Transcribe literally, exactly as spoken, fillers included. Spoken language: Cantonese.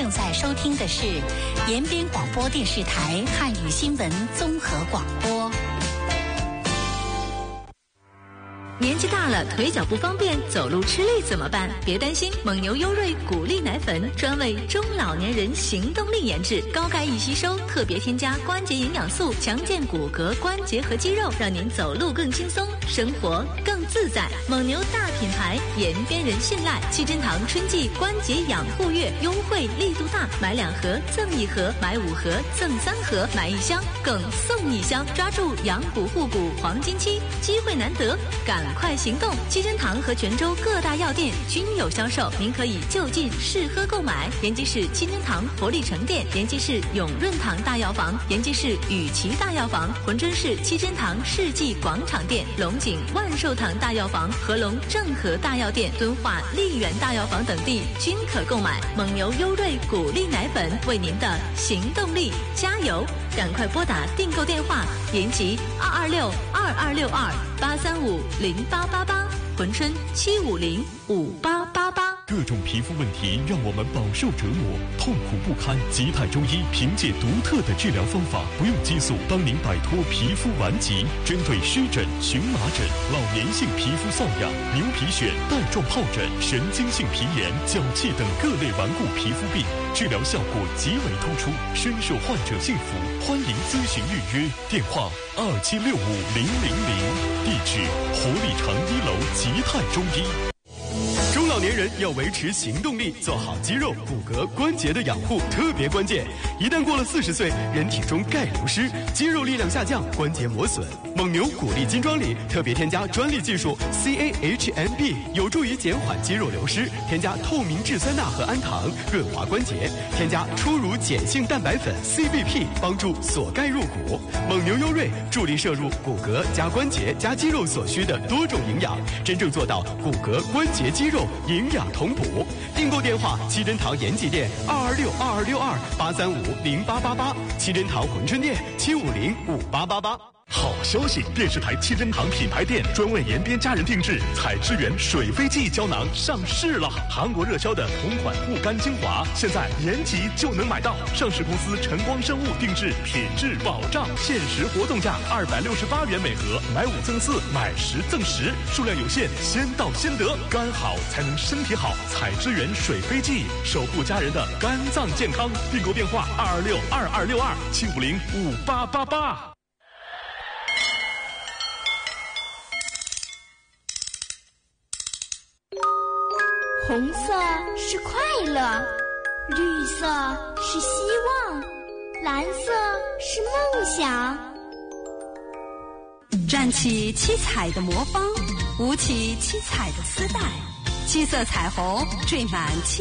正在收听的是延边广播电视台汉语新闻综合广播。 年纪大了，腿脚不方便，走路吃力怎么办？别担心，蒙牛优瑞谷粒奶粉专为中老年人行动力研制，高钙易吸收，特别添加关节营养素，强健骨骼、关节和肌肉，让您走路更轻松，生活更自在。蒙牛大品牌，延边人信赖。七珍堂春季关节养护月优惠力度大，买两盒赠一盒，买五盒赠三盒，买一箱更送一箱，抓住养骨护骨黄金期，机会难得，赶快行动！七珍堂和泉州各大药店均有销售，您可以就近试喝购买。延吉市七珍堂活力城店、延吉市永润堂大药房、延吉市雨琦大药房、珲春市七珍堂世纪广场店、龙井万寿堂大药房、合龙正和大药店、敦化丽园大药房等地均可购买。蒙牛优瑞谷粒奶粉为您的行动力加油！赶快拨打订购电话：延吉二二六二二六二八三五零八八八，珲春七五零五八八八。 各种皮肤问题让我们饱受折磨，痛苦不堪。吉泰中医凭借独特的治疗方法，不用激素，帮您摆脱皮肤顽疾。针对湿疹、荨麻疹、老年性皮肤瘙痒、牛皮癣、带状疱疹、神经性皮炎、脚气等各类顽固皮肤病，治疗效果极为突出，深受患者信服。欢迎咨询预约，电话二七六五零零零，地址活力城一楼吉泰中医。 中老年人要维持行动力，做好肌肉、骨骼、关节的养护特别关键。一旦过了四十岁，人体中钙流失，肌肉力量下降，关节磨损。蒙牛谷粒金装里特别添加专利技术 C A H M B， 有助于减缓肌肉流失。添加透明质酸钠和氨糖，润滑关节。添加初乳碱性蛋白粉 C B P， 帮助锁钙入骨。蒙牛优瑞助力摄入骨骼加关节加肌肉所需的多种营养，真正做到骨骼、关节、肌肉营养同补。订购电话：七珍堂延吉店二二六二二六二八三五零八八八，七珍堂珲春店七五零五八八八。 好消息！电视台七珍堂品牌店专为延边家人定制采之源水飞记胶囊上市了。韩国热销的同款护肝精华，现在延吉就能买到。上市公司晨光生物定制，品质保障，限时活动价二百六十八元每盒，买五赠四，买十赠十，数量有限，先到先得。肝好才能身体好，采之源水飞记，守护家人的肝脏健康。订购电话二二六二二六二七五零五八八八。 红色是快乐，绿色是希望，蓝色是梦想。 站起七彩的魔方，舞起七彩的丝带，七色彩虹缀满七